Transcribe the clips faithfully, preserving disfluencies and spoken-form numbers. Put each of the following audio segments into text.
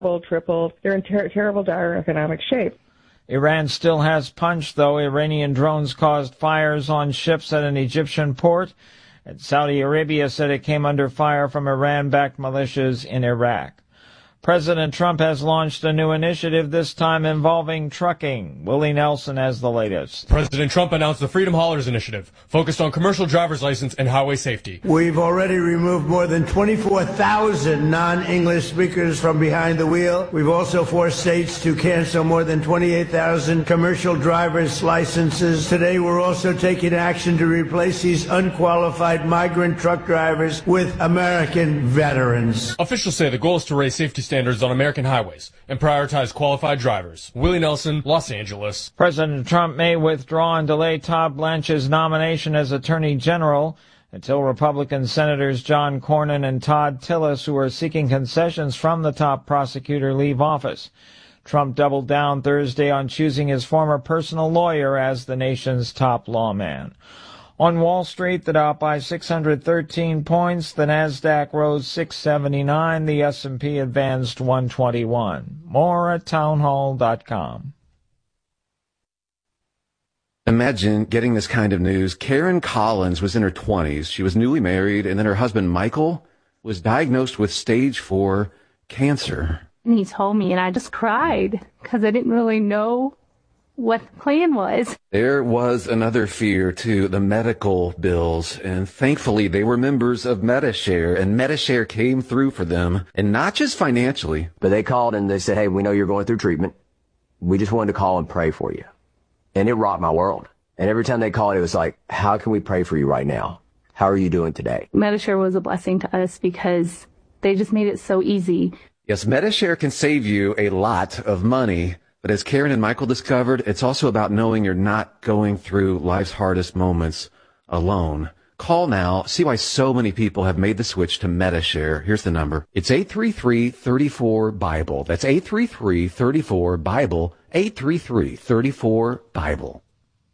tripled. They're in ter- terrible, dire economic shape. Iran still has punch, though. Iranian drones caused fires on ships at an Egyptian port, and Saudi Arabia said it came under fire from Iran-backed militias in Iraq. President Trump has launched a new initiative, this time involving trucking. Willie Nelson has the latest. President Trump announced the Freedom Haulers Initiative, focused on commercial driver's license and highway safety. We've already removed more than twenty-four thousand non-English speakers from behind the wheel. We've also forced states to cancel more than twenty-eight thousand commercial driver's licenses. Today, we're also taking action to replace these unqualified migrant truck drivers with American veterans. Officials say the goal is to raise safety standards on American highways and prioritize qualified drivers. Willie Nelson, Los Angeles. President Trump may withdraw and delay Todd Blanche's nomination as Attorney General until Republican Senators John Cornyn and Todd Tillis, who are seeking concessions from the top prosecutor, leave office. Trump doubled down Thursday on choosing his former personal lawyer as the nation's top lawman. On Wall Street, the Dow by six hundred thirteen points, the Nasdaq rose six seventy-nine, the S and P advanced one twenty-one. More at townhall dot com. Imagine getting this kind of news. Karen Collins was in her twenties. She was newly married, and then her husband, Michael, was diagnosed with stage four cancer. And he told me, and I just cried because I didn't really know what the plan was. There was another fear, too, the medical bills, and thankfully they were members of Medi-Share, and Medi-Share came through for them, and not just financially. But they called and they said, hey, we know you're going through treatment. We just wanted to call and pray for you. And it rocked my world. And every time they called, it was like, how can we pray for you right now? How are you doing today? Medi-Share was a blessing to us because they just made it so easy. Yes, Medi-Share can save you a lot of money. But as Karen and Michael discovered, it's also about knowing you're not going through life's hardest moments alone. Call now. See why so many people have made the switch to Medi-Share. Here's the number. It's eight three three, three four, Bible. That's eight three three, three four, Bible. eight three three, three four, Bible.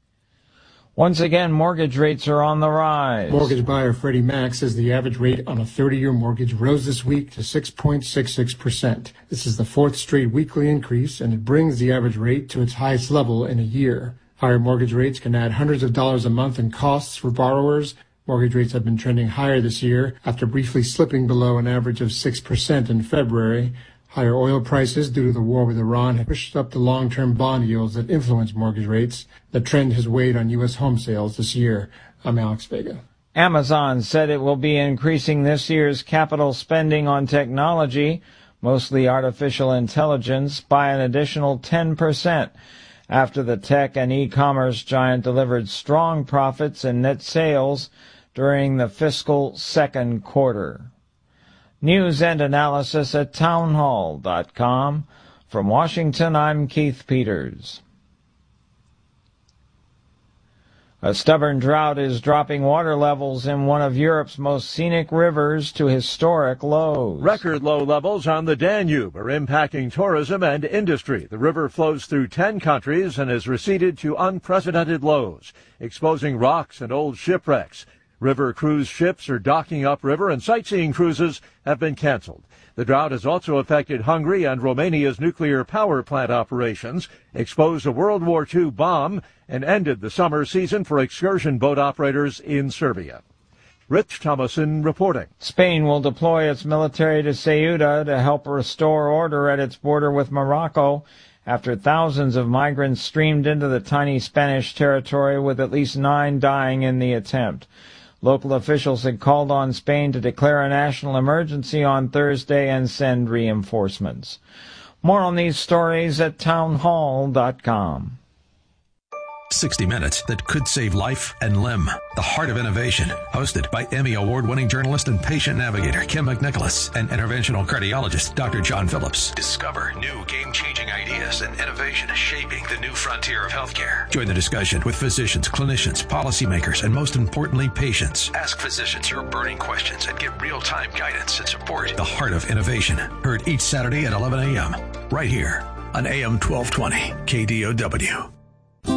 Once again, mortgage rates are on the rise. Mortgage buyer Freddie Mac says the average rate on a thirty-year mortgage rose this week to six point six six percent. This is the fourth straight weekly increase, and it brings the average rate to its highest level in a year. Higher mortgage rates can add hundreds of dollars a month in costs for borrowers. Mortgage rates have been trending higher this year after briefly slipping below an average of six percent in February. Higher oil prices due to the war with Iran have pushed up the long-term bond yields that influence mortgage rates. The trend has weighed on U S home sales this year. I'm Alex Vega. Amazon said it will be increasing this year's capital spending on technology, mostly artificial intelligence, by an additional ten percent after the tech and e-commerce giant delivered strong profits and net sales during the fiscal second quarter. News and analysis at townhall dot com. From Washington, I'm Keith Peters. A stubborn drought is dropping water levels in one of Europe's most scenic rivers to historic lows. Record low levels on the Danube are impacting tourism and industry. The river flows through ten countries and has receded to unprecedented lows, exposing rocks and old shipwrecks. River cruise ships are docking upriver, and sightseeing cruises have been canceled. The drought has also affected Hungary and Romania's nuclear power plant operations, exposed a World War Two bomb, and ended the summer season for excursion boat operators in Serbia. Rich Thomason reporting. Spain will deploy its military to Ceuta to help restore order at its border with Morocco after thousands of migrants streamed into the tiny Spanish territory, with at least nine dying in the attempt. Local officials had called on Spain to declare a national emergency on Thursday and send reinforcements. More on these stories at townhall dot com. sixty minutes that could save life and limb. The Heart of Innovation, hosted by Emmy Award-winning journalist and patient navigator Kim McNicholas and interventional cardiologist Doctor John Phillips. Discover new game-changing ideas and innovation shaping the new frontier of healthcare. Join the discussion with physicians, clinicians, policymakers, and most importantly, patients. Ask physicians your burning questions and get real-time guidance and support. The Heart of Innovation, heard each Saturday at eleven a.m. right here on A M twelve twenty K D O W.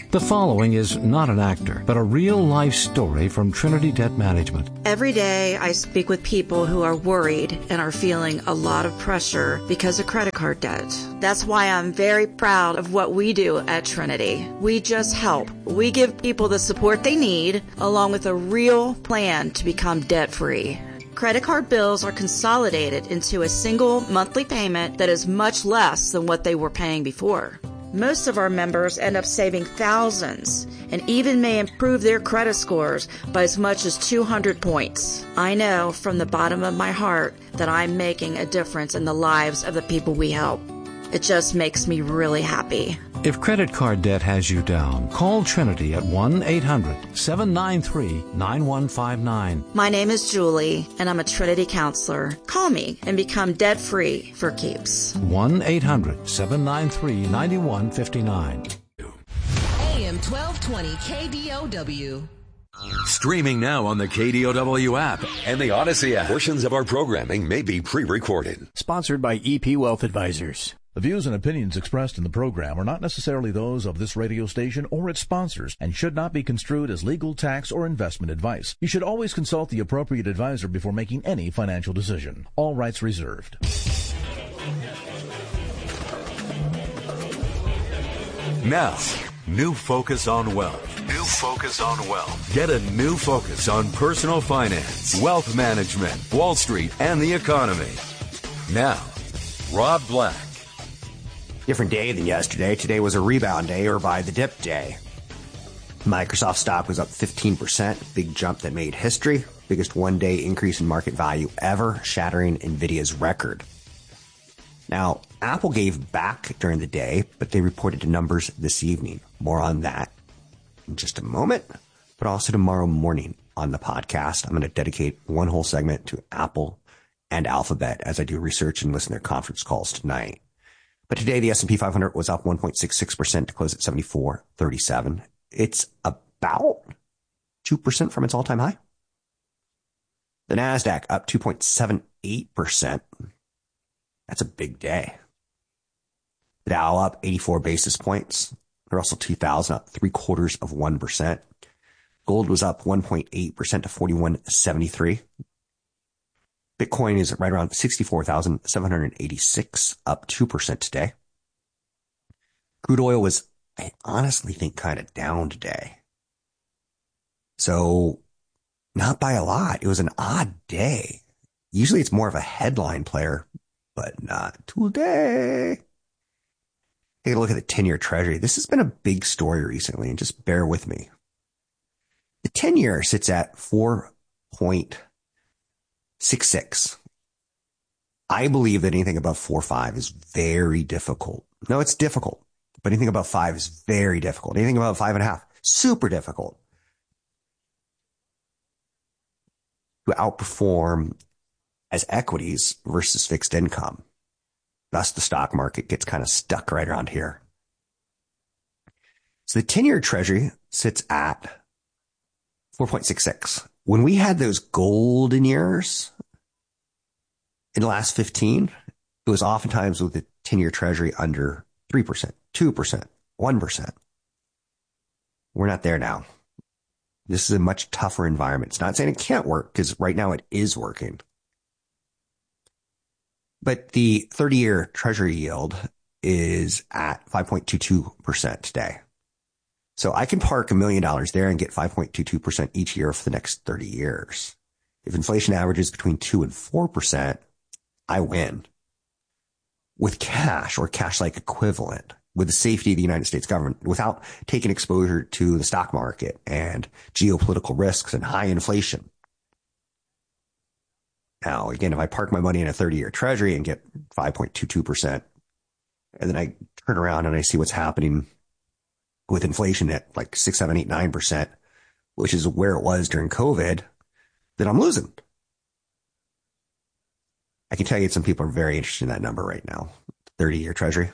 The following is not an actor, but a real-life story from Trinity Debt Management. Every day I speak with people who are worried and are feeling a lot of pressure because of credit card debt. That's why I'm very proud of what we do at Trinity. We just help. We give people the support they need, along with a real plan to become debt-free. Credit card bills are consolidated into a single monthly payment that is much less than what they were paying before. Most of our members end up saving thousands and even may improve their credit scores by as much as two hundred points. I know from the bottom of my heart that I'm making a difference in the lives of the people we help. It just makes me really happy. If credit card debt has you down, call Trinity at one eight hundred seven nine three nine one five nine. My name is Julie, and I'm a Trinity counselor. Call me and become debt-free for keeps. one eight hundred seven nine three nine one five nine. A M twelve twenty K D O W. Streaming now on the K D O W app and the Odyssey app. Portions of our programming may be pre-recorded. Sponsored by E P Wealth Advisors. The views and opinions expressed in the program are not necessarily those of this radio station or its sponsors and should not be construed as legal, tax, or investment advice. You should always consult the appropriate advisor before making any financial decision. All rights reserved. Now, new focus on wealth. New focus on wealth. Get a new focus on personal finance, wealth management, Wall Street, and the economy. Now, Rob Black. Different day than yesterday. Today was a rebound day, or buy the dip day. Microsoft stock was up fifteen percent. Big jump that made history. Biggest one-day increase in market value ever, shattering NVIDIA's record. Now, Apple gave back during the day, but they reported numbers this evening. More on that in just a moment, but also tomorrow morning on the podcast. I'm going to dedicate one whole segment to Apple and Alphabet as I do research and listen to their conference calls tonight. But today, the S and P five hundred was up one point six six percent to close at seventy-four thirty-seven. It's about two percent from its all-time high. The NASDAQ up two point seven eight percent. That's a big day. The Dow up eighty-four basis points. The Russell two thousand up three quarters of one percent. Gold was up one point eight percent to forty-one seventy-three. Bitcoin is right around sixty-four thousand seven hundred eighty-six, up two percent today. Crude oil was, I honestly think, kind of down today. So, not by a lot. It was an odd day. Usually it's more of a headline player, but not today. Take a look at the ten-year Treasury. This has been a big story recently, and just bear with me. The ten-year sits at four point six six. I believe that anything above four point five is very difficult. No, it's difficult, but anything above five is very difficult. Anything above five and a half, super difficult to outperform as equities versus fixed income. Thus, the stock market gets kind of stuck right around here. So the ten-year Treasury sits at four point six six. When we had those golden years in the last fifteen, it was oftentimes with the ten-year Treasury under three percent, two percent, one percent. We're not there now. This is a much tougher environment. It's not saying it can't work, because right now it is working. But the thirty-year Treasury yield is at five point two two percent today. So I can park a million dollars there and get five point two two percent each year for the next thirty years. If inflation averages between two and four percent, I win. With cash or cash-like equivalent, with the safety of the United States government, without taking exposure to the stock market and geopolitical risks and high inflation. Now, again, if I park my money in a thirty-year Treasury and get five point two two percent, and then I turn around and I see what's happening with inflation at like six, seven, eight, nine percent, which is where it was during COVID, then I'm losing. I can tell you some people are very interested in that number right now, thirty-year Treasury.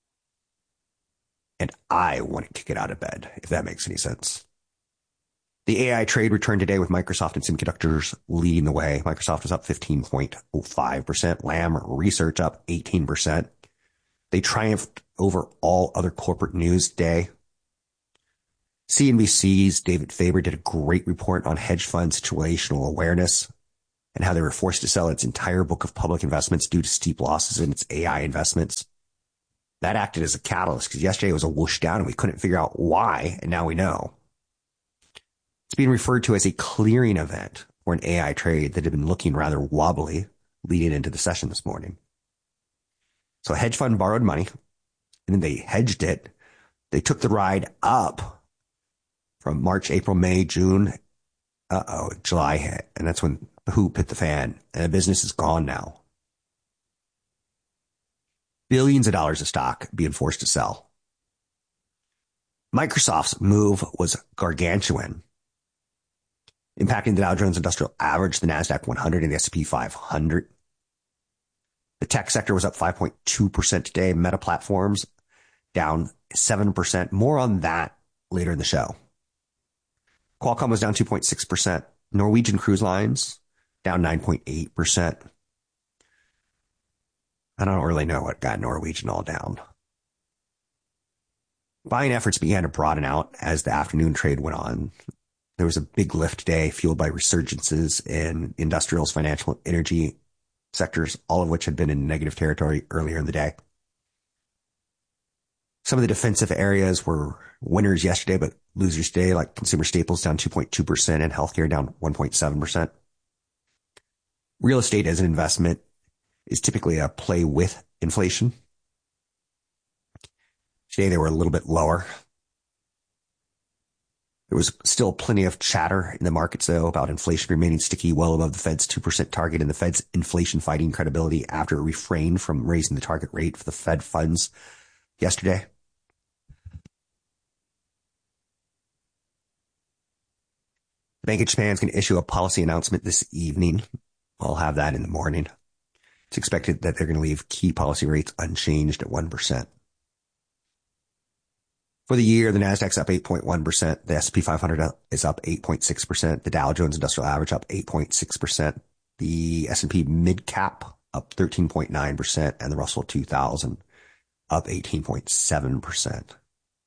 And I want to kick it out of bed, if that makes any sense. The A I trade returned today with Microsoft and semiconductors leading the way. Microsoft was up fifteen point oh five percent. Lam Research up eighteen percent. They triumphed over all other corporate news today. C N B C's David Faber did a great report on hedge fund situational awareness and how they were forced to sell its entire book of public investments due to steep losses in its A I investments. That acted as a catalyst because yesterday it was a whoosh down and we couldn't figure out why, and now we know. It's being referred to as a clearing event for an A I trade that had been looking rather wobbly leading into the session this morning. So a hedge fund borrowed money, and then they hedged it. They took the ride up from March, April, May, June. Uh-oh, July hit, and that's when the hoop hit the fan, and the business is gone now. Billions of dollars of stock being forced to sell. Microsoft's move was gargantuan, impacting the Dow Jones Industrial Average, the NASDAQ one hundred, and the S and P five hundred. The tech sector was up five point two percent today. Meta Platforms down seven percent. More on that later in the show. Qualcomm was down two point six percent. Norwegian Cruise Lines down nine point eight percent. I don't really know what got Norwegian all down. Buying efforts began to broaden out as the afternoon trade went on. There was a big lift today fueled by resurgences in industrials, financial, energy sectors, all of which had been in negative territory earlier in the day. Some of the defensive areas were winners yesterday, but losers today, like consumer staples down two point two percent and healthcare down one point seven percent. Real estate as an investment is typically a play with inflation. Today they were a little bit lower. There was still plenty of chatter in the markets, though, about inflation remaining sticky well above the Fed's two percent target and the Fed's inflation-fighting credibility after it refrained from raising the target rate for the Fed funds yesterday. The Bank of Japan is going to issue a policy announcement this evening. I'll have that in the morning. It's expected that they're going to leave key policy rates unchanged at one percent. For the year, the NASDAQ's up eight point one percent. The S and P five hundred is up eight point six percent. The Dow Jones Industrial Average up eight point six percent. The S and P Mid Cap up thirteen point nine percent. And the Russell two thousand up eighteen point seven percent.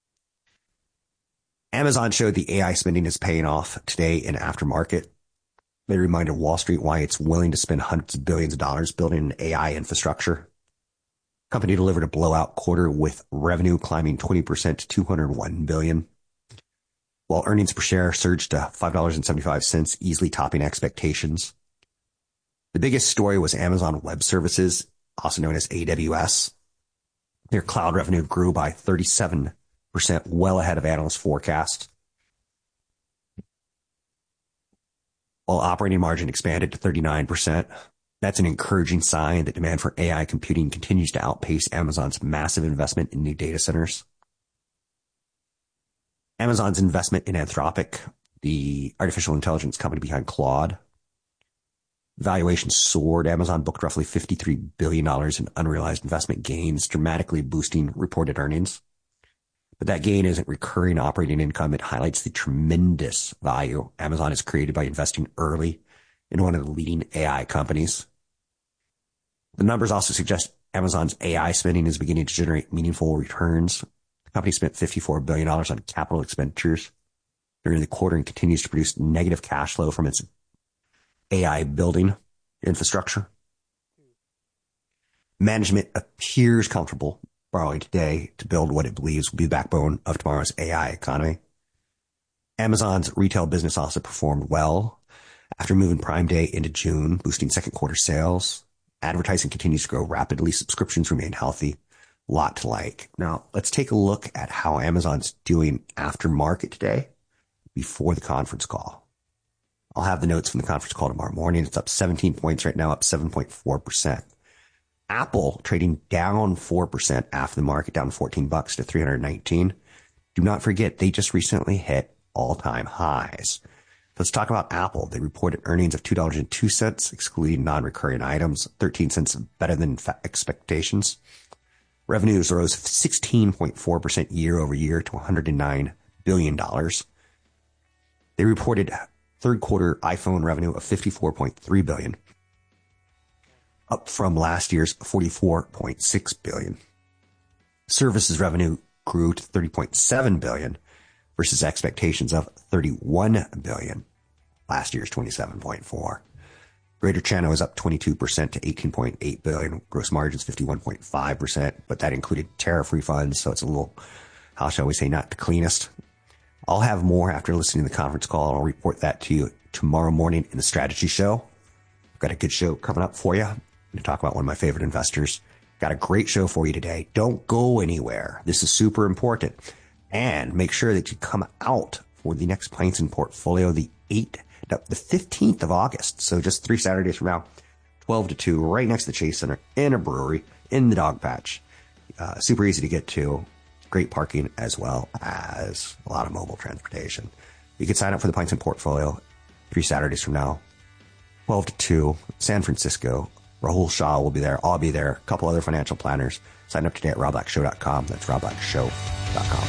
Amazon showed the A I spending is paying off today in aftermarket. They reminded Wall Street why it's willing to spend hundreds of billions of dollars building an A I infrastructure. Company delivered a blowout quarter with revenue climbing twenty percent to two hundred one billion dollars, while earnings per share surged to five dollars and seventy-five cents, easily topping expectations. The biggest story was Amazon Web Services, also known as A W S. Their cloud revenue grew by thirty-seven percent, well ahead of analyst forecasts, while operating margin expanded to thirty-nine percent. That's an encouraging sign that demand for A I computing continues to outpace Amazon's massive investment in new data centers. Amazon's investment in Anthropic, the artificial intelligence company behind Claude, valuation soared. Amazon booked roughly fifty-three billion dollars in unrealized investment gains, dramatically boosting reported earnings. But that gain isn't recurring operating income. It highlights the tremendous value Amazon has created by investing early in one of the leading A I companies. The numbers also suggest Amazon's A I spending is beginning to generate meaningful returns. The company spent fifty-four billion dollars on capital expenditures during the quarter and continues to produce negative cash flow from its A I building infrastructure. Management appears comfortable borrowing today to build what it believes will be the backbone of tomorrow's A I economy. Amazon's retail business also performed well after moving Prime Day into June, boosting second quarter sales. Advertising continues to grow rapidly. Subscriptions remain healthy. A lot to like. Now, let's take a look at how Amazon's doing after market today before the conference call. I'll have the notes from the conference call tomorrow morning. It's up seventeen points right now, up seven point four percent. Apple trading down four percent after the market, down fourteen bucks to three hundred nineteen. Do not forget, they just recently hit all-time highs. Let's talk about Apple. They reported earnings of two dollars and two cents, excluding non-recurring items, thirteen cents better than expectations. Revenues rose sixteen point four percent year over year to one hundred nine billion dollars. They reported third quarter iPhone revenue of fifty-four point three billion dollars, up from last year's forty-four point six billion dollars. Services revenue grew to thirty point seven billion dollars, versus expectations of thirty-one billion dollars. Last year's twenty-seven point four. Greater China was up twenty-two percent to eighteen point eight billion dollars. Gross margins fifty-one point five percent, but that included tariff refunds, so it's a little, how shall we say, not the cleanest. I'll have more after listening to the conference call. I'll report that to you tomorrow morning in the strategy show. I've got a good show coming up for you. I'm going to talk about one of my favorite investors. Got a great show for you today. Don't go anywhere. This is super important. And make sure that you come out for the next Pints and Portfolio, the eighth, the fifteenth of August. So just three Saturdays from now, twelve to two, right next to the Chase Center in a brewery in the Dog Patch. Uh, super easy to get to. Great parking as well as a lot of mobile transportation. You can sign up for the Pints and Portfolio three Saturdays from now, twelve to two, San Francisco. Rahul Shah will be there. I'll be there. A couple other financial planners. Sign up today at rob black show dot com. That's rob black show dot com.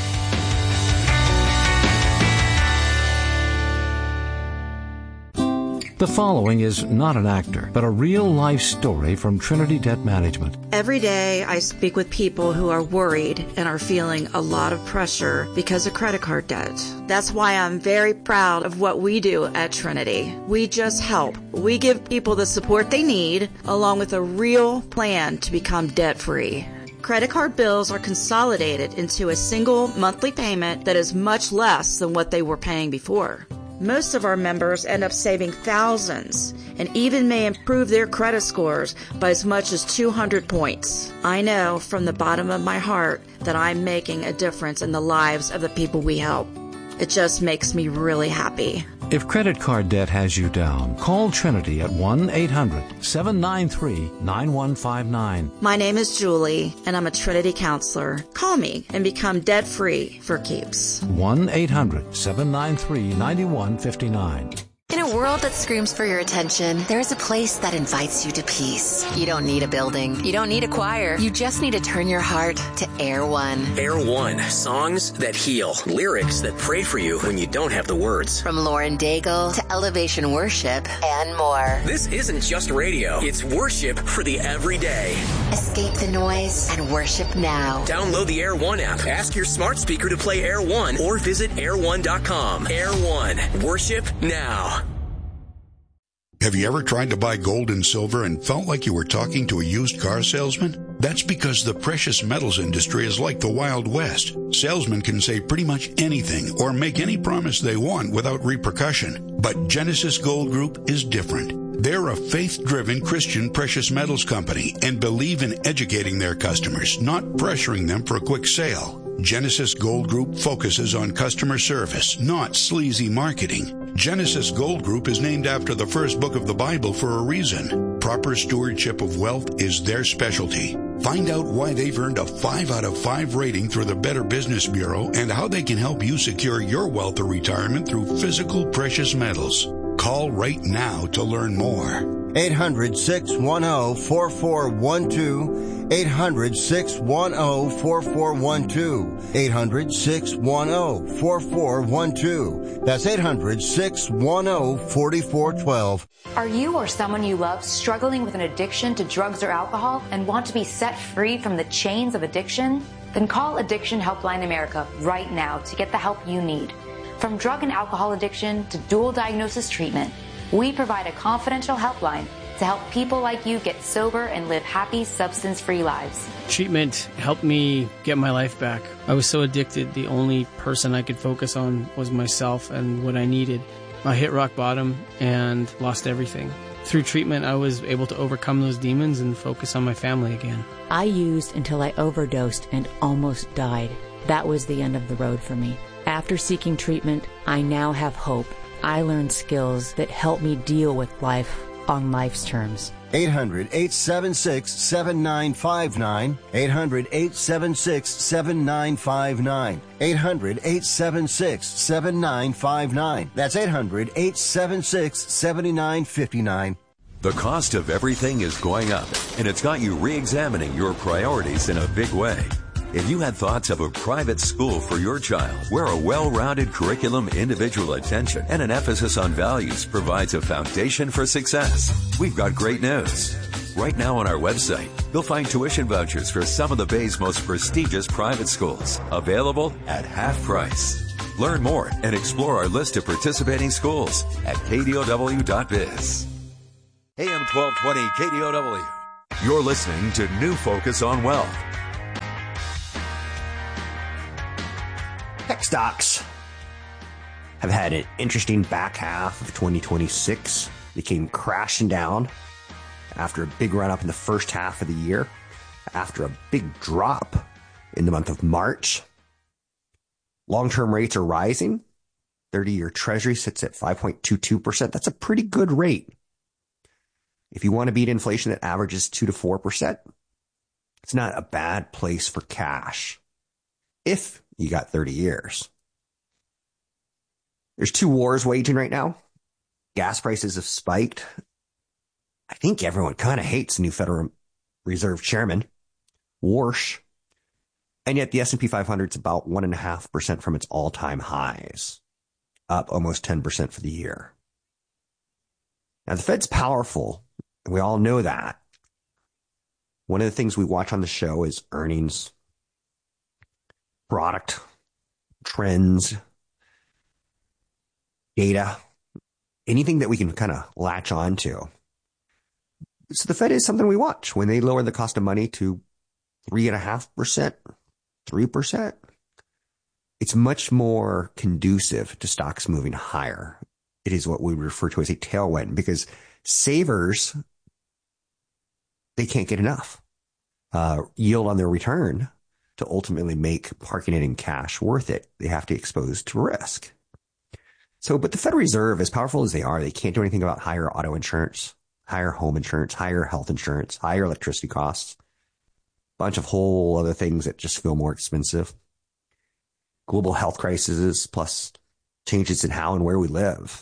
The following is not an actor, but a real-life story from Trinity Debt Management. Every day I speak with people who are worried and are feeling a lot of pressure because of credit card debt. That's why I'm very proud of what we do at Trinity. We just help. We give people the support they need, along with a real plan to become debt-free. Credit card bills are consolidated into a single monthly payment that is much less than what they were paying before. Most of our members end up saving thousands and even may improve their credit scores by as much as two hundred points. I know from the bottom of my heart that I'm making a difference in the lives of the people we help. It just makes me really happy. If credit card debt has you down, call Trinity at one eight hundred seven nine three nine one five nine. My name is Julie, and I'm a Trinity counselor. Call me and become debt-free for keeps. one eight hundred seven nine three nine one five nine. In a world that screams for your attention, there is a place that invites you to peace. You don't need a building. You don't need a choir. You just need to turn your heart to Air One. Air One. Songs that heal. Lyrics that pray for you when you don't have the words. From Lauren Daigle to Elevation Worship and more. This isn't just radio. It's worship for the everyday. Escape the noise and worship now. Download the Air One app. Ask your smart speaker to play Air One or visit air one dot com. Air One. Worship now. Have you ever tried to buy gold and silver and felt like you were talking to a used car salesman? That's because the precious metals industry is like the Wild West. Salesmen can say pretty much anything or make any promise they want without repercussion. But Genesis Gold Group is different. They're a faith-driven Christian precious metals company and believe in educating their customers, not pressuring them for a quick sale. Genesis Gold Group focuses on customer service, not sleazy marketing. Genesis Gold Group is named after the first book of the Bible for a reason. Proper stewardship of wealth is their specialty. Find out why they've earned a five out of five rating through the Better Business Bureau and how they can help you secure your wealth or retirement through physical precious metals. Call right now to learn more. eight hundred six one zero four four one two. eight hundred six one zero four four one two. eight hundred six one zero four four one two. That's eight hundred six one zero four four one two. Are you or someone you love struggling with an addiction to drugs or alcohol and want to be set free from the chains of addiction? Then call Addiction Helpline America right now to get the help you need. From drug and alcohol addiction to dual diagnosis treatment, we provide a confidential helpline to help people like you get sober and live happy, substance-free lives. Treatment helped me get my life back. I was so addicted, the only person I could focus on was myself and what I needed. I hit rock bottom and lost everything. Through treatment, I was able to overcome those demons and focus on my family again. I used until I overdosed and almost died. That was the end of the road for me. After seeking treatment, I now have hope. I learned skills that help me deal with life on life's terms. eight hundred eight seven six seven nine five nine. eight hundred eight seven six seven nine five nine. eight hundred eight seven six seven nine five nine. That's eight hundred eight seven six seven nine five nine. The cost of everything is going up, and it's got you re-examining your priorities in a big way. If you had thoughts of a private school for your child, where a well-rounded curriculum, individual attention, and an emphasis on values provides a foundation for success, we've got great news. Right now on our website, you'll find tuition vouchers for some of the Bay's most prestigious private schools, available at half price. Learn more and explore our list of participating schools at K D O W dot biz. A M twelve twenty K D O W. You're listening to New Focus on Wealth. Tech stocks have had an interesting back half of twenty twenty-six. They came crashing down after a big run up in the first half of the year, after a big drop in the month of March. Long-term rates are rising. thirty-year Treasury sits at five point two two percent. That's a pretty good rate. If you want to beat inflation that averages two to four percent, it's not a bad place for cash if you got thirty years. There's two wars waging right now. Gas prices have spiked. I think everyone kind of hates the new Federal Reserve Chairman, Warsh. And yet the S and P five hundred is about one point five percent from its all-time highs, up almost ten percent for the year. Now, the Fed's powerful, and we all know that. One of the things we watch on the show is earnings, product, trends, data, anything that we can kind of latch on to. So the Fed is something we watch. When they lower the cost of money to three point five percent, three percent, it's much more conducive to stocks moving higher. It is what we refer to as a tailwind because savers, they can't get enough uh, yield on their return to ultimately make parking it in cash worth it. They have to be exposed to risk. So, but the Federal Reserve, as powerful as they are, they can't do anything about higher auto insurance, higher home insurance, higher health insurance, higher electricity costs, a bunch of whole other things that just feel more expensive. Global health crises, plus changes in how and where we live.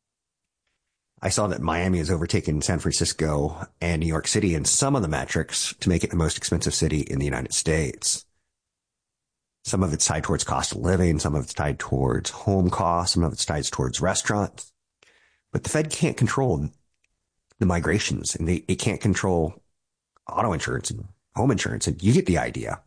I saw that Miami has overtaken San Francisco and New York City in some of the metrics to make it the most expensive city in the United States. Some of it's tied towards cost of living. Some of it's tied towards home costs. Some of it's tied towards restaurants. But the Fed can't control the migrations, and they, it can't control auto insurance and home insurance. And you get the idea.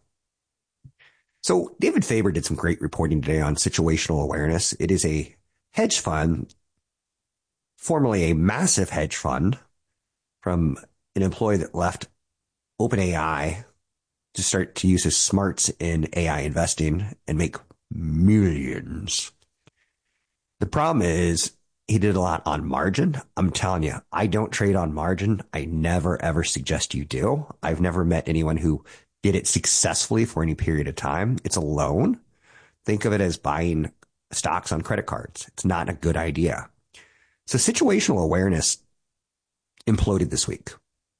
So David Faber did some great reporting today on situational awareness. It is a hedge fund, formerly a massive hedge fund, from an employee that left OpenAI to start to use his smarts in A I investing and make millions. The problem is he did a lot on margin. I'm telling you, I don't trade on margin. I never, ever suggest you do. I've never met anyone who did it successfully for any period of time. It's a loan. Think of it as buying stocks on credit cards. It's not a good idea. So situational awareness imploded this week.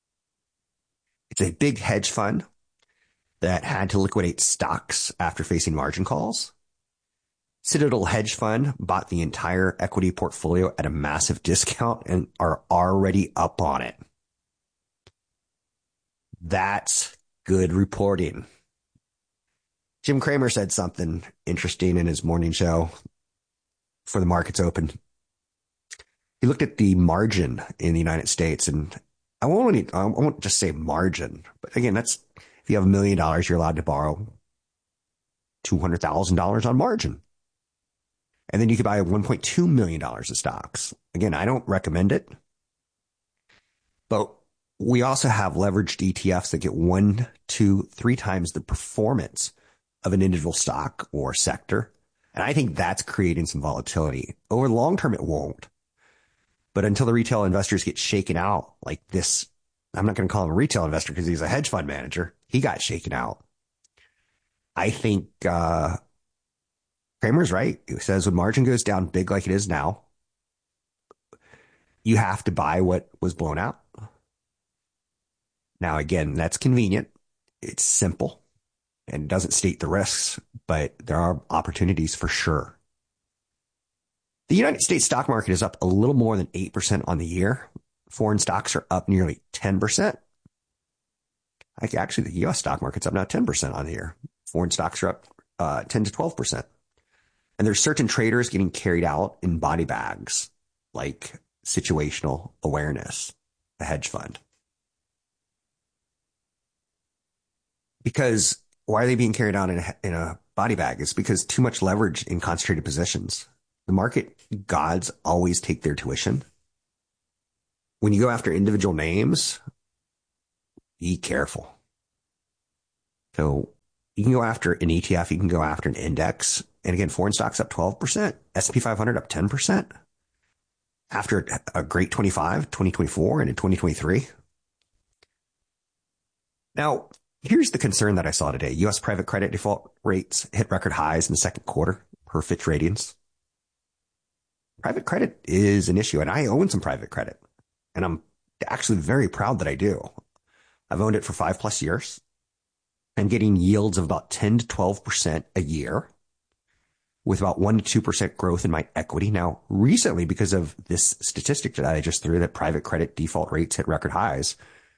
It's a big hedge fund that had to liquidate stocks after facing margin calls. Citadel Hedge Fund bought the entire equity portfolio at a massive discount and are already up on it. That's good reporting. Jim Cramer said something interesting in his morning show before the markets opened. He looked at the margin in the United States, and I won't, I won't just say margin, but again, that's if you have a million dollars, you're allowed to borrow two hundred thousand dollars on margin. And then you could buy one point two million dollars of stocks. Again, I don't recommend it, but we also have leveraged E T Fs that get one, two, three times the performance of an individual stock or sector. And I think that's creating some volatility. Over the long term, it won't. But until the retail investors get shaken out like this, I'm not going to call him a retail investor because he's a hedge fund manager. He got shaken out. I think uh, Kramer's right. He says when margin goes down big like it is now, you have to buy what was blown out. Now, again, that's convenient. It's simple and doesn't state the risks, but there are opportunities for sure. The United States stock market is up a little more than eight percent on the year. Foreign stocks are up nearly ten percent. Actually, the U S stock market's up now ten percent on the year. Foreign stocks are up uh, ten to twelve percent. And there's certain traders getting carried out in body bags, like situational awareness, a hedge fund. Because why are they being carried out in a, in a body bag. It's because too much leverage in concentrated positions. The market gods always take their tuition. When you go after individual names, be careful. So you can go after an E T F, you can go after an index. And again, foreign stocks up twelve percent, S and P five hundred up ten percent. After a great twenty-five, twenty twenty-four, and in twenty twenty-three. Now, here's the concern that I saw today. U S private credit default rates hit record highs in the second quarter per Fitch Ratings. Private credit is an issue, and I own some private credit. And I'm actually very proud that I do. I've owned it for five plus years. I'm getting yields of about ten to twelve percent a year with about one to two percent growth in my equity. Now, recently, because of this statistic that I just threw, that private credit default rates hit record highs,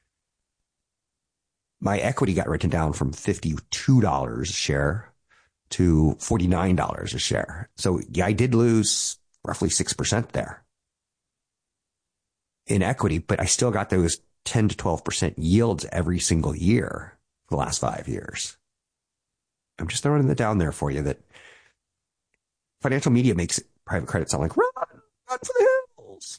my equity got written down from fifty-two dollars a share to forty-nine dollars a share. So yeah, I did lose roughly six percent there in equity, but I still got those ten to twelve percent yields every single year for the last five years. I'm just throwing it down there for you that financial media makes private credit sound like run, run for the hills.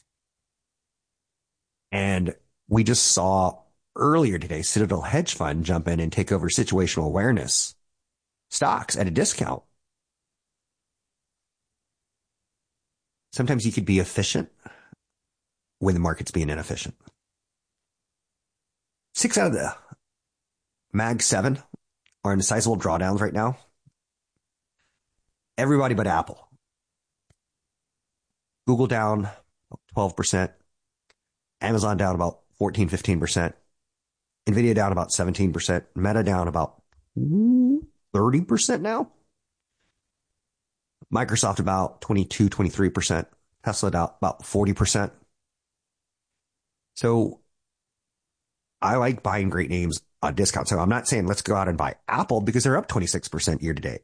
And we just saw earlier today, Citadel Hedge Fund jump in and take over situational awareness stocks at a discount. Sometimes you could be efficient when the market's being inefficient. Six out of the Mag seven are in sizable drawdowns right now. Everybody but Apple. Google down twelve percent. Amazon down about fourteen, fifteen percent. Nvidia down about seventeen percent. Meta down about thirty percent now. Microsoft about twenty-two, twenty-three percent. Tesla down about forty percent. So I like buying great names on discount. So I'm not saying let's go out and buy Apple because they're up twenty-six percent year to date.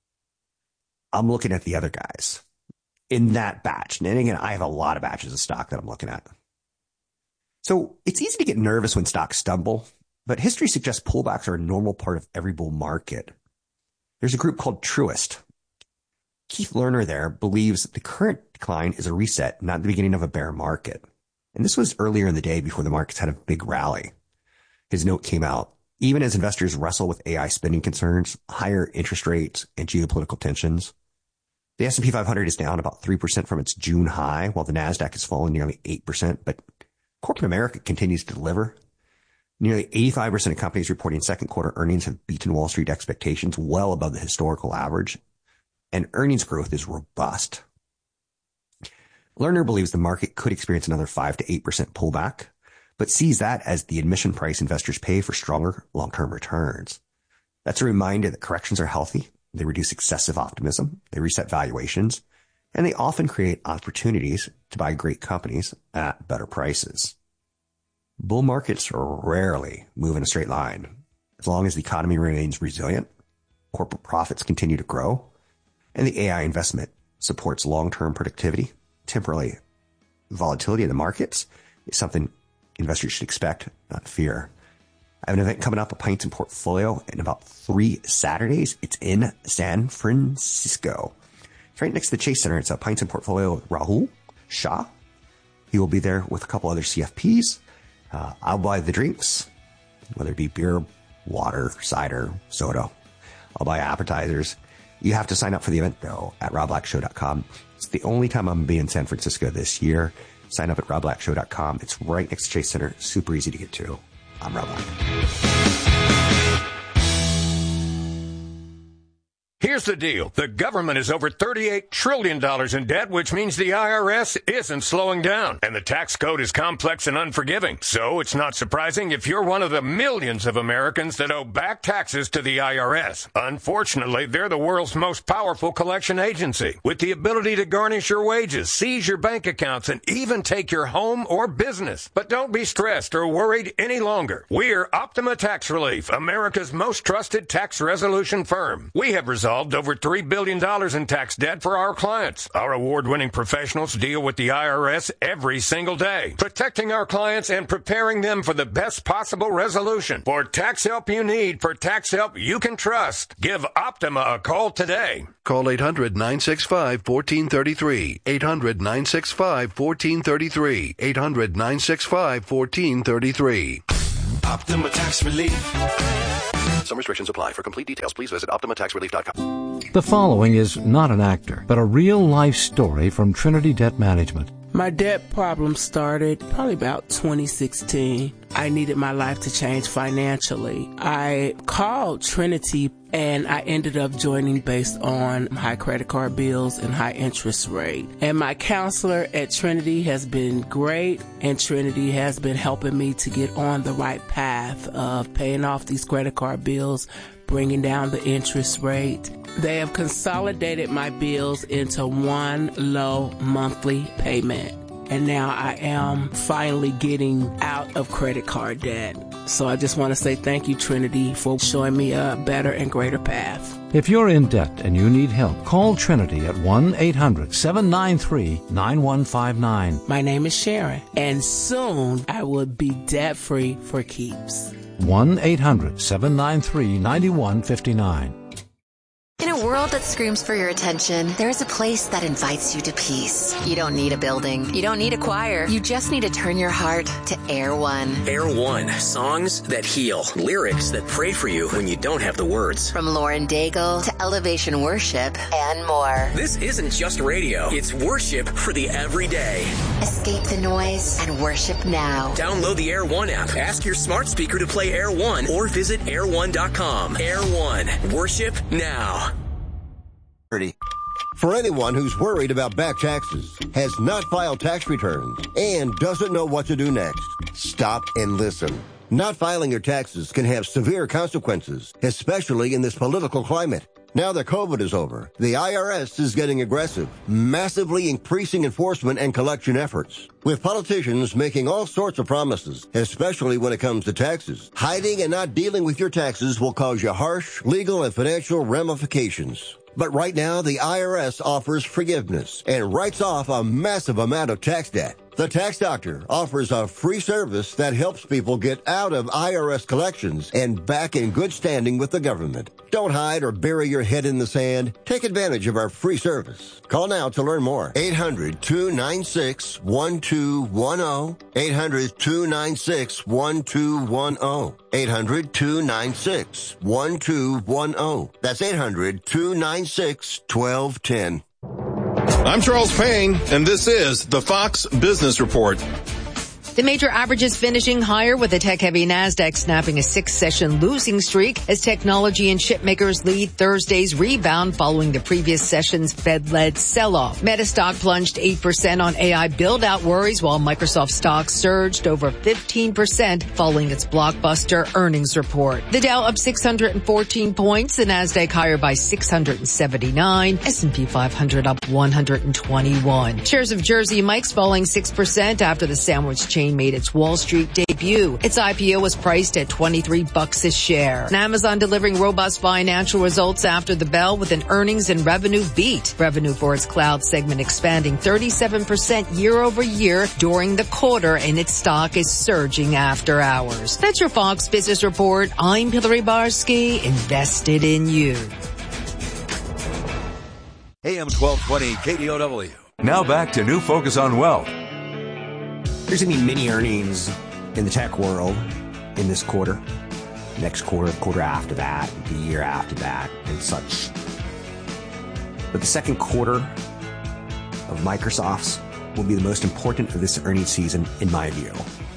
I'm looking at the other guys in that batch. And again, I have a lot of batches of stock that I'm looking at. So it's easy to get nervous when stocks stumble, but history suggests pullbacks are a normal part of every bull market. There's a group called Truist. Keith Lerner there believes that the current decline is a reset, not the beginning of a bear market. And this was earlier in the day before the markets had a big rally. His note came out, even as investors wrestle with A I spending concerns, higher interest rates, and geopolitical tensions. The S and P five hundred is down about three percent from its June high, while the NASDAQ has fallen nearly eight percent. But corporate America continues to deliver. Nearly eighty-five percent of companies reporting second quarter earnings have beaten Wall Street expectations well above the historical average. And earnings growth is robust. Lerner believes the market could experience another five to eight percent pullback, but sees that as the admission price investors pay for stronger long-term returns. That's a reminder that corrections are healthy. They reduce excessive optimism. They reset valuations, and they often create opportunities to buy great companies at better prices. Bull markets rarely move in a straight line. As long as the economy remains resilient, corporate profits continue to grow, and the A I investment supports long-term productivity, temporarily volatility in the markets is something investors should expect, not fear. I have an event coming up, a Pints and Portfolio, in about three Saturdays. It's in San Francisco. It's right next to the Chase Center. It's a Pints and Portfolio with Rahul Shah. He will be there with a couple other C F Ps. Uh, I'll buy the drinks, whether it be beer, water, cider, soda. I'll buy appetizers. You have to sign up for the event, though, at rob black show dot com. It's the only time I'm going to be in San Francisco this year. Sign up at rob black show dot com. It's right next to Chase Center. Super easy to get to. I'm Rob Black. Here's the deal. The government is over thirty-eight trillion dollars in debt, which means the I R S isn't slowing down. And the tax code is complex and unforgiving. So it's not surprising if you're one of the millions of Americans that owe back taxes to the I R S. Unfortunately, they're the world's most powerful collection agency, with the ability to garnish your wages, seize your bank accounts, and even take your home or business. But don't be stressed or worried any longer. We're Optima Tax Relief, America's most trusted tax resolution firm. We have resolved solved over three billion dollars in tax debt for our clients. Our award-winning professionals deal with the I R S every single day, protecting our clients and preparing them for the best possible resolution. For tax help you need, for tax help you can trust, give Optima a call today. Call eight hundred, nine six five, one four three three. eight hundred, nine six five, one four three three. eight hundred, nine six five, one four three three. Optima Tax Relief. Some restrictions apply. For complete details, please visit optima tax relief dot com. The following is not an actor, but a real-life story from Trinity Debt Management. My debt problem started probably about twenty sixteen. I needed my life to change financially. I called Trinity and I ended up joining based on high credit card bills and high interest rate. And my counselor at Trinity has been great, and Trinity has been helping me to get on the right path of paying off these credit card bills, bringing down the interest rate. They have consolidated my bills into one low monthly payment. And now I am finally getting out of credit card debt. So I just want to say thank you, Trinity, for showing me a better and greater path. If you're in debt and you need help, call Trinity at one eight hundred, seven nine three, nine one five nine. My name is Sharon, and soon I will be debt-free for keeps. one eight hundred, seven nine three, nine one five nine. In a world that screams for your attention, there is a place that invites you to peace. You don't need a building. You don't need a choir. You just need to turn your heart to Air One. Air One. Songs that heal. Lyrics that pray for you when you don't have the words. From Lauren Daigle to Elevation Worship and more. This isn't just radio. It's worship for the everyday. Escape the noise and worship now. Download the Air One app. Ask your smart speaker to play Air One or visit air one dot com. Air One. Worship now. For anyone who's worried about back taxes, has not filed tax returns, and doesn't know what to do next, stop and listen. Not filing your taxes can have severe consequences, especially in this political climate. Now that COVID is over, the I R S is getting aggressive, massively increasing enforcement and collection efforts. With politicians making all sorts of promises, especially when it comes to taxes, hiding and not dealing with your taxes will cause you harsh legal and financial ramifications. But right now, the I R S offers forgiveness and writes off a massive amount of tax debt. The Tax Doctor offers a free service that helps people get out of I R S collections and back in good standing with the government. Don't hide or bury your head in the sand. Take advantage of our free service. Call now to learn more. eight hundred, two nine six, one two one zero. eight hundred, two nine six, one two one zero. eight hundred, two nine six, one two one zero. That's eight hundred, two nine six, one two one zero. I'm Charles Payne, and this is the Fox Business Report. The major averages finishing higher with the tech-heavy NASDAQ snapping a six-session losing streak as technology and chip makers lead Thursday's rebound following the previous session's Fed-led sell-off. Meta stock plunged eight percent on A I build-out worries, while Microsoft stock surged over fifteen percent following its blockbuster earnings report. The Dow up six hundred fourteen points, the NASDAQ higher by six hundred seventy-nine, S and P five hundred up one hundred twenty-one. Shares of Jersey Mike's falling six percent after the sandwich chain made its Wall Street debut. Its I P O was priced at twenty-three bucks a share. And Amazon delivering robust financial results after the bell with an earnings and revenue beat. Revenue for its cloud segment expanding thirty-seven percent year over year during the quarter, and its stock is surging after hours. That's your Fox Business Report. I'm Hillary Barsky, invested in you. A M twelve twenty K D O W. Now back to New Focus on Wealth. There's going to be mini earnings in the tech world in this quarter, next quarter, the quarter after that, the year after that, and such. But the second quarter of Microsoft's will be the most important of this earnings season, in my view.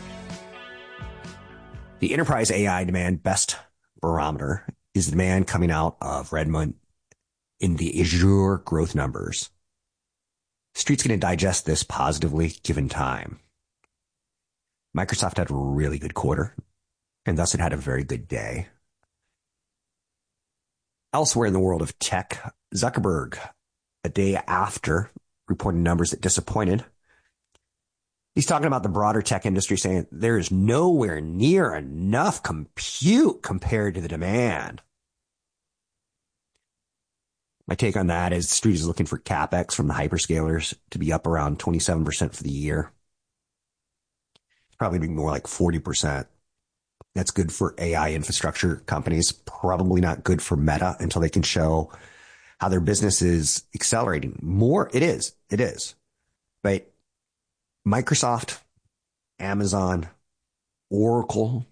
The enterprise A I demand best barometer is the demand coming out of Redmond in the Azure growth numbers. Street's going to digest this positively given time. Microsoft had a really good quarter, and thus it had a very good day. Elsewhere in the world of tech, Zuckerberg, a day after reporting numbers that disappointed, he's talking about the broader tech industry, saying there is nowhere near enough compute compared to the demand. My take on that is the street is looking for CapEx from the hyperscalers to be up around twenty-seven percent for the year. It's probably be more like forty percent. That's good for A I infrastructure companies, probably not good for Meta until they can show how their business is accelerating. More, it is, it is. But Microsoft, Amazon, Oracle,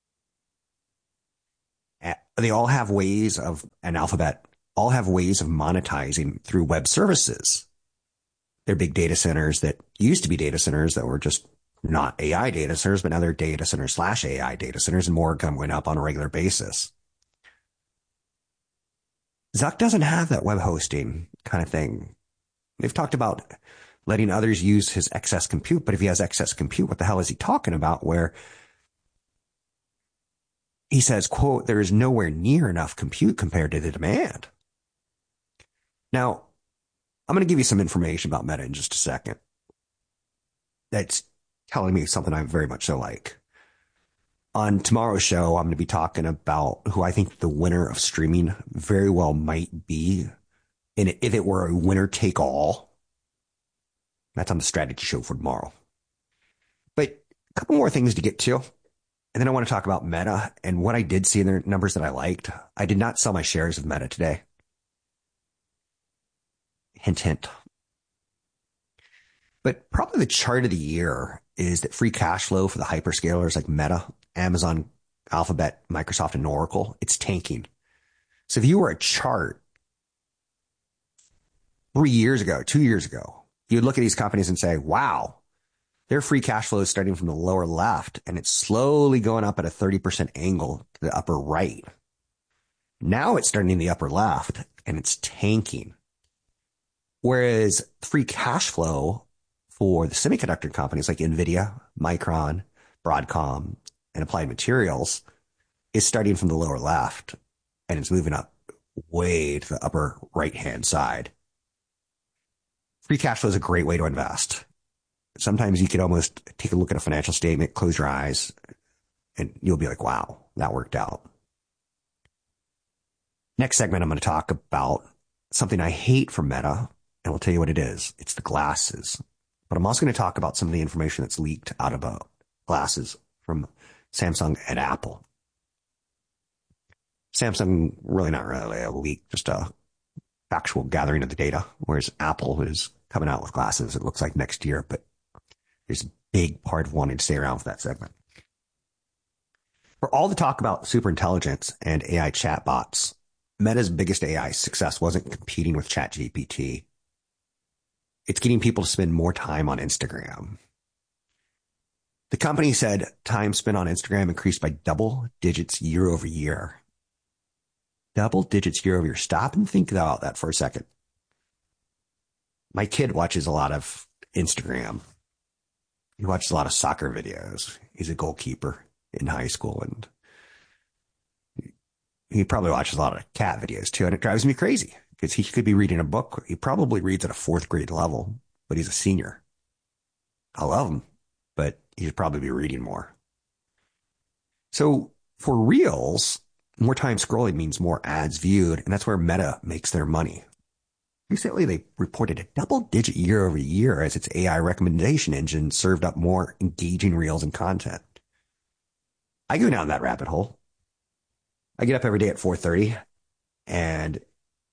they all have ways of, and Alphabet, all have ways of monetizing through web services. They're big data centers that used to be data centers that were just not A I data centers, but now they're data centers slash A I data centers, and more come going up on a regular basis. Zuck doesn't have that web hosting kind of thing. They've talked about letting others use his excess compute, but if he has excess compute, what the hell is he talking about? Where he says, quote, there is nowhere near enough compute compared to the demand. Now, I'm going to give you some information about Meta in just a second. That's telling me something I very much so like. On tomorrow's show, I'm going to be talking about who I think the winner of streaming very well might be. And if it were a winner take all, that's on the strategy show for tomorrow. But a couple more things to get to. And then I want to talk about Meta and what I did see in their numbers that I liked. I did not sell my shares of Meta today. Hint, hint. But probably the chart of the year is that free cash flow for the hyperscalers like Meta, Amazon, Alphabet, Microsoft, and Oracle, it's tanking. So if you were a chart three years ago, two years ago, you'd look at these companies and say, wow, their free cash flow is starting from the lower left and it's slowly going up at a thirty percent angle to the upper right. Now it's starting in the upper left and it's tanking. Whereas free cash flow for the semiconductor companies like NVIDIA, Micron, Broadcom, and Applied Materials is starting from the lower left and it's moving up way to the upper right-hand side. Free cash flow is a great way to invest. Sometimes you could almost take a look at a financial statement, close your eyes, and you'll be like, wow, that worked out. Next segment, I'm going to talk about something I hate from Meta, and I'll tell you what it is. It's the glasses. But I'm also going to talk about some of the information that's leaked out about glasses from Samsung and Apple. Samsung, really not really a leak, just a factual gathering of the data, whereas Apple is coming out with glasses, it looks like next year, but there's a big part of wanting to stay around for that segment. For all the talk about superintelligence and A I chatbots, Meta's biggest A I success wasn't competing with ChatGPT. It's getting people to spend more time on Instagram. The company said time spent on Instagram increased by double digits year over year. Double digits year over year. Stop and think about that for a second. My kid watches a lot of Instagram. He watches a lot of soccer videos. He's a goalkeeper in high school, and he probably watches a lot of cat videos too. And it drives me crazy because he could be reading a book. He probably reads at a fourth grade level, but he's a senior. I love him, but he should probably be reading more. So for Reels, more time scrolling means more ads viewed, and that's where Meta makes their money. Recently, they reported a double-digit year over year as its A I recommendation engine served up more engaging reels and content. I go down that rabbit hole. I get up every day at four thirty, and if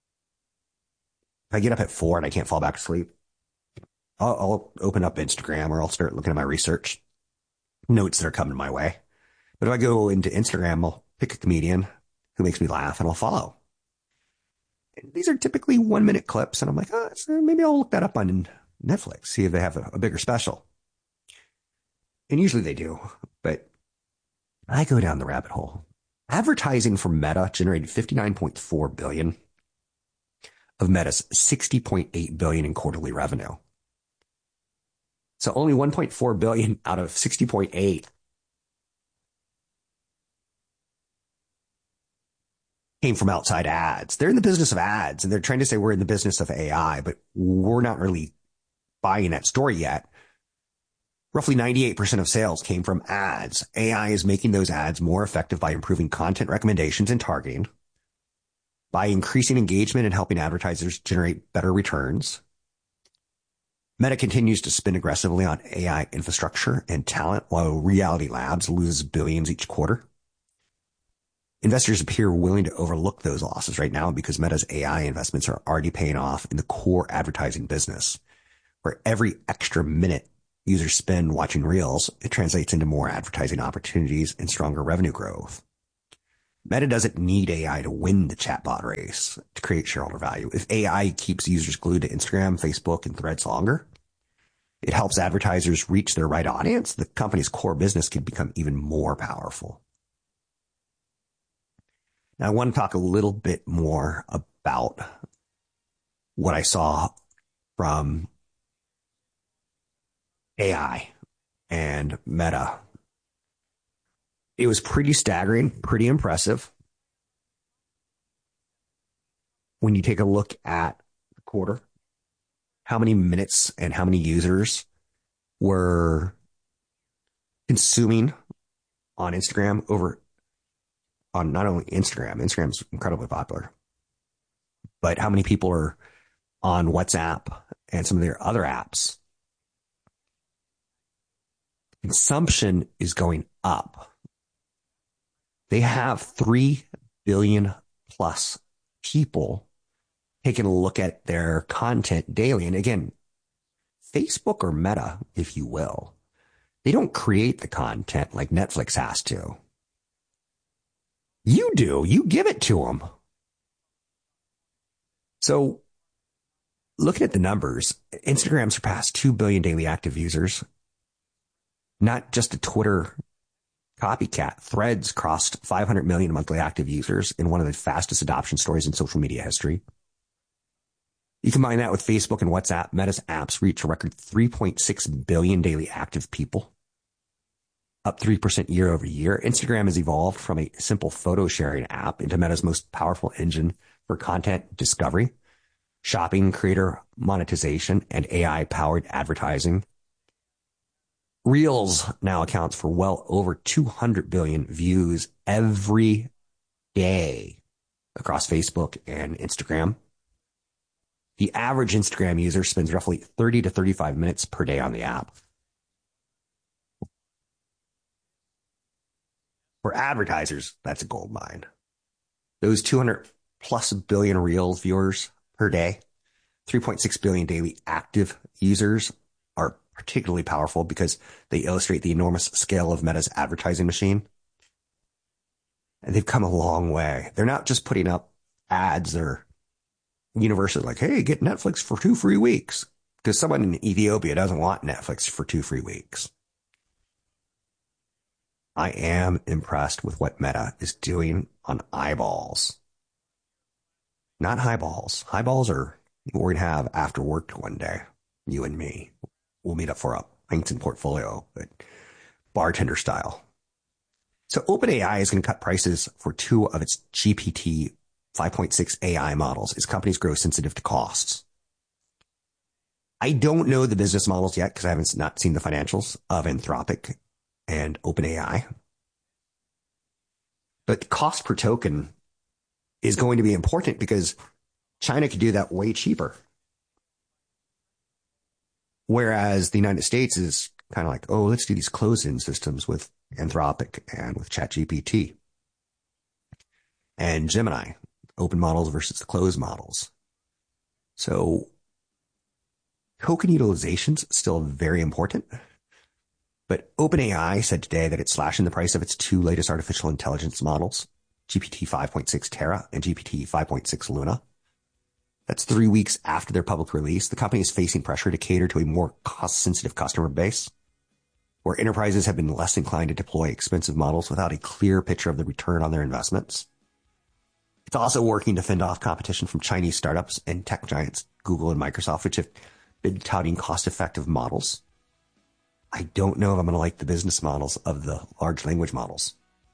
I get up at four and I can't fall back to sleep, I'll, I'll open up Instagram or I'll start looking at my research, notes that are coming my way. But if I go into Instagram, I'll pick a comedian who makes me laugh and I'll follow. These are typically one minute clips. And I'm like, oh, maybe I'll look that up on Netflix, see if they have a, a bigger special. And usually they do, but I go down the rabbit hole. Advertising for Meta generated fifty-nine point four billion dollars of Meta's sixty point eight billion dollars in quarterly revenue. So only one point four billion dollars out of sixty point eight came from outside ads. They're in the business of ads, and they're trying to say we're in the business of A I, but we're not really buying that story yet. Roughly ninety-eight percent of sales came from ads. A I is making those ads more effective by improving content recommendations and targeting, by increasing engagement and helping advertisers generate better returns. Meta continues to spend aggressively on A I infrastructure and talent, while Reality Labs loses billions each quarter. Investors appear willing to overlook those losses right now because Meta's A I investments are already paying off in the core advertising business, where every extra minute users spend watching Reels, it translates into more advertising opportunities and stronger revenue growth. Meta doesn't need A I to win the chatbot race to create shareholder value. If A I keeps users glued to Instagram, Facebook, and Threads longer, it helps advertisers reach their right audience. The company's core business can become even more powerful. Now, I want to talk a little bit more about what I saw from A I and Meta. It was pretty staggering, pretty impressive. When you take a look at the quarter, how many minutes and how many users were consuming on Instagram over on not only Instagram, Instagram's incredibly popular, but how many people are on WhatsApp and some of their other apps. Consumption is going up. They have three billion plus people taking a look at their content daily. And again, Facebook or Meta, if you will, they don't create the content like Netflix has to. You do. You give it to them. So looking at the numbers, Instagram surpassed two billion daily active users. Not just a Twitter copycat. Threads crossed five hundred million monthly active users in one of the fastest adoption stories in social media history. You combine that with Facebook and WhatsApp, Meta's apps reach a record three point six billion daily active people, up three percent year over year. Instagram has evolved from a simple photo sharing app into Meta's most powerful engine for content discovery, shopping, creator monetization, and A I-powered advertising. Reels now accounts for well over two hundred billion views every day across Facebook and Instagram. The average Instagram user spends roughly thirty to thirty-five minutes per day on the app. For advertisers, that's a gold mine. Those two hundred plus billion Reels viewers per day, three point six billion daily active users are particularly powerful because they illustrate the enormous scale of Meta's advertising machine. And they've come a long way. They're not just putting up ads. They're universally like, hey, get Netflix for two free weeks. Because someone in Ethiopia doesn't want Netflix for two free weeks. I am impressed with what Meta is doing on eyeballs. Not highballs. Highballs are what we're going to have after work one day. You and me. We'll meet up for a Huntington portfolio, but bartender style. So OpenAI is going to cut prices for two of its G P T five point six A I models as companies grow sensitive to costs. I don't know the business models yet because I haven't not seen the financials of Anthropic and OpenAI. But cost per token is going to be important because China could do that way cheaper. Whereas the United States is kind of like, oh, let's do these closed-in systems with Anthropic and with ChatGPT and Gemini, open models versus the closed models. So token utilization's still very important. But OpenAI said today that it's slashing the price of its two latest artificial intelligence models, G P T five point six Terra and G P T five point six Luna. That's three weeks after their public release. The company is facing pressure to cater to a more cost-sensitive customer base, where enterprises have been less inclined to deploy expensive models without a clear picture of the return on their investments. It's also working to fend off competition from Chinese startups and tech giants, Google and Microsoft, which have been touting cost-effective models. I don't know if I'm going to like the business models of the large language models.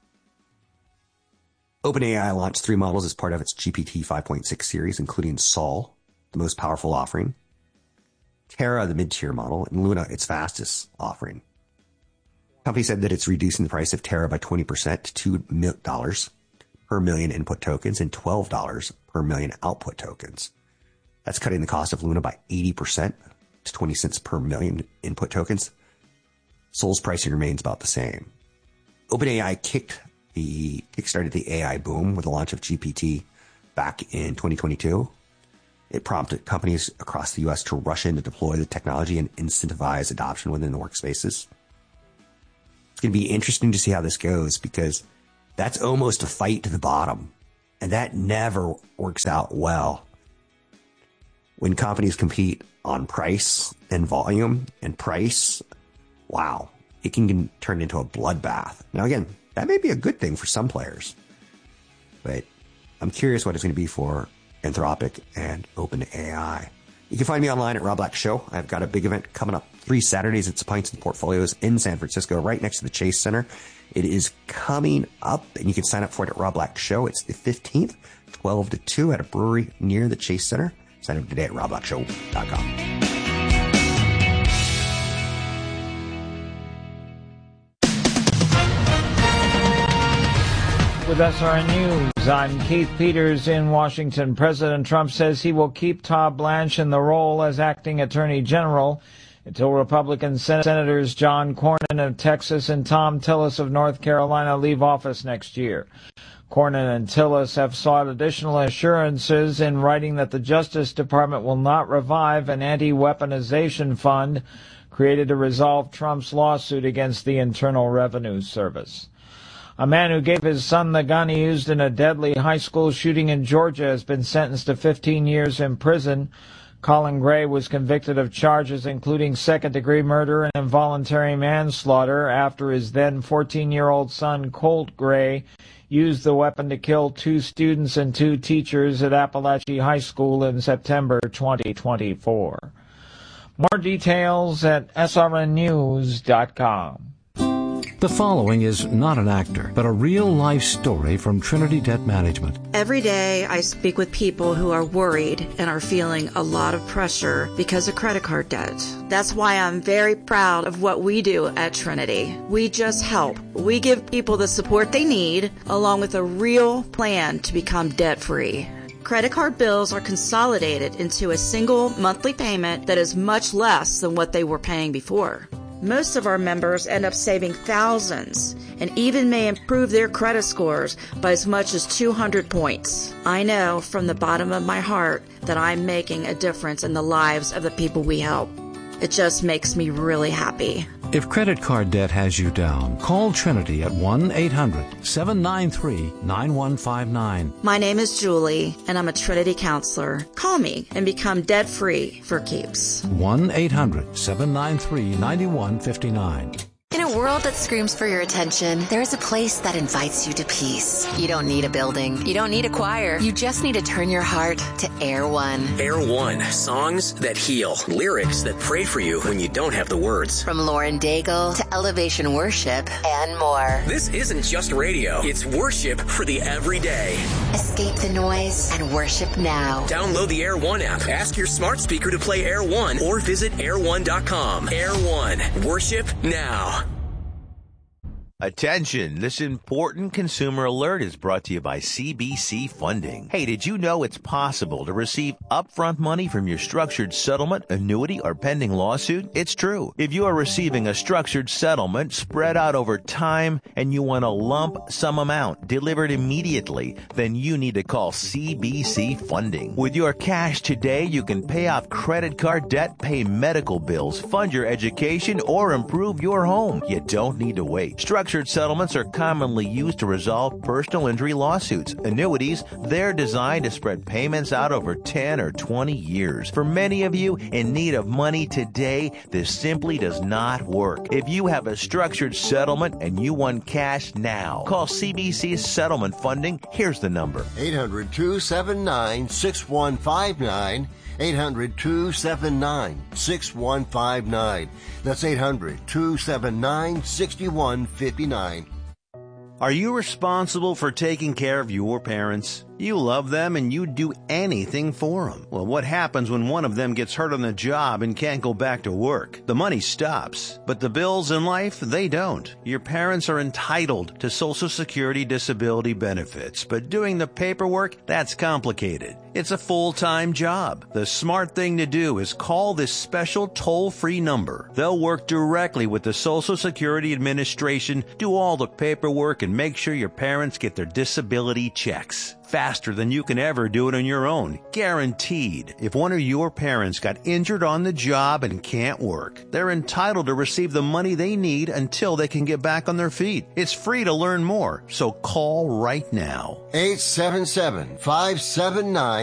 OpenAI launched three models as part of its G P T five point six series, including Sol, the most powerful offering, Terra, the mid-tier model, and Luna, its fastest offering. The company said that it's reducing the price of Terra by twenty percent to two dollars per million input tokens and twelve dollars per million output tokens. That's cutting the cost of Luna by eighty percent to twenty cents per million input tokens. Sol's pricing remains about the same. OpenAI kicked the kickstarted the A I boom with the launch of G P T back in twenty twenty-two. It prompted companies across the U S to rush in to deploy the technology and incentivize adoption within the workspaces. It's going to be interesting to see how this goes because that's almost a fight to the bottom, and that never works out well. When companies compete on price and volume and price, wow, it can turn into a bloodbath. Now, again, that may be a good thing for some players, but I'm curious what it's going to be for Anthropic and OpenAI. You can find me online at Rob Black Show. I've got a big event coming up three Saturdays at Pints and Portfolios in San Francisco, right next to the Chase Center. It is coming up, and you can sign up for it at Rob Black Show. It's the fifteenth, twelve to two at a brewery near the Chase Center. Sign up today at rob black show dot com. With S R N News, I'm Keith Peters in Washington. President Trump says he will keep Todd Blanche in the role as acting attorney general until Republican Sen- Senators John Cornyn of Texas and Thom Tillis of North Carolina leave office next year. Cornyn and Tillis have sought additional assurances in writing that the Justice Department will not revive an anti-weaponization fund created to resolve Trump's lawsuit against the Internal Revenue Service. A man who gave his son the gun he used in a deadly high school shooting in Georgia has been sentenced to fifteen years in prison. Colin Gray was convicted of charges including second-degree murder and involuntary manslaughter after his then fourteen-year-old son, Colt Gray, used the weapon to kill two students and two teachers at Appalachia High School in September twenty twenty-four. More details at S R N news dot com. The following is not an actor, but a real-life story from Trinity Debt Management. Every day I speak with people who are worried and are feeling a lot of pressure because of credit card debt. That's why I'm very proud of what we do at Trinity. We just help. We give people the support they need, along with a real plan to become debt-free. Credit card bills are consolidated into a single monthly payment that is much less than what they were paying before. Most of our members end up saving thousands and even may improve their credit scores by as much as two hundred points. I know from the bottom of my heart that I'm making a difference in the lives of the people we help. It just makes me really happy. If credit card debt has you down, call Trinity at one eight hundred seven nine three nine one five nine. My name is Julie, and I'm a Trinity counselor. Call me and become debt-free for keeps. one eight hundred seven nine three nine one five nine. In a world that screams for your attention, there is a place that invites you to peace. You don't need a building. You don't need a choir. You just need to turn your heart to Air One. Air One. Songs that heal. Lyrics that pray for you when you don't have the words. From Lauren Daigle to Elevation Worship and more. This isn't just radio. It's worship for the everyday. Escape the noise and worship now. Download the Air One app. Ask your smart speaker to play Air One or visit air one dot com. Air One. Worship now. Attention, this important consumer alert is brought to you by C B C Funding. Hey, did you know it's possible to receive upfront money from your structured settlement, annuity, or pending lawsuit? It's true. If you are receiving a structured settlement spread out over time and you want a lump sum amount delivered immediately, then you need to call C B C Funding. With your cash today, you can pay off credit card debt, pay medical bills, fund your education, or improve your home. You don't need to wait. Structured settlements are commonly used to resolve personal injury lawsuits. Annuities, they're designed to spread payments out over ten or twenty years. For many of you in need of money today, this simply does not work. If you have a structured settlement and you want cash now, call C B C Settlement Funding. Here's the number. eight hundred two seven nine six one five nine. eight hundred two seven nine six one five nine. That's eight hundred two seven nine six one five nine. Are you responsible for taking care of your parents? You love them and you'd do anything for them. Well, what happens when one of them gets hurt on the job and can't go back to work? The money stops, but the bills in life, they don't. Your parents are entitled to Social Security disability benefits, but doing the paperwork, that's complicated. It's a full-time job. The smart thing to do is call this special toll-free number. They'll work directly with the Social Security Administration, do all the paperwork, and make sure your parents get their disability checks. Faster than you can ever do it on your own. Guaranteed. If one of your parents got injured on the job and can't work, they're entitled to receive the money they need until they can get back on their feet. It's free to learn more, so call right now. eight seven seven, five seven nine